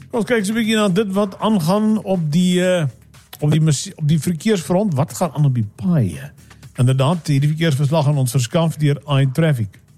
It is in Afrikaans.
Ons kyk so 'n bietjie na dit wat aangaan op die verkeersfront. Wat gaan aan op die paaie? Inderdaad, hierdie verkeersverslag aan ons verskaf deur iTraffic.